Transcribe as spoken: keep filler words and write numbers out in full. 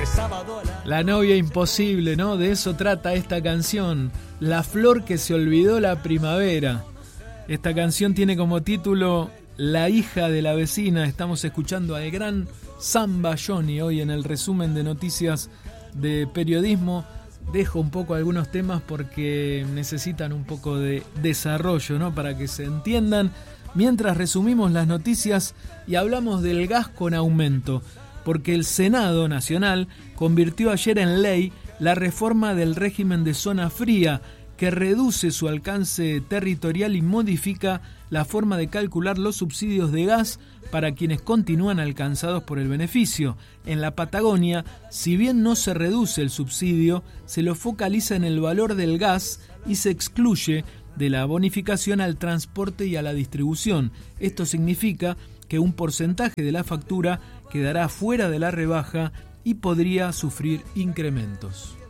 La novia imposible, ¿no? De eso trata esta canción. La flor que se olvidó la primavera. Esta canción tiene como título La hija de la vecina. Estamos escuchando al gran Samba Johnny hoy en el resumen de noticias de periodismo. Dejo un poco algunos temas porque necesitan un poco de desarrollo, ¿no? Para que se entiendan. Mientras resumimos las noticias y hablamos del gas con aumento, porque el Senado Nacional convirtió ayer en ley la reforma del régimen de zona fría, que reduce su alcance territorial y modifica la forma de calcular los subsidios de gas para quienes continúan alcanzados por el beneficio. En la Patagonia, si bien no se reduce el subsidio, se lo focaliza en el valor del gas y se excluye de la bonificación al transporte y a la distribución. Esto significa que un porcentaje de la factura quedará fuera de la rebaja y podría sufrir incrementos.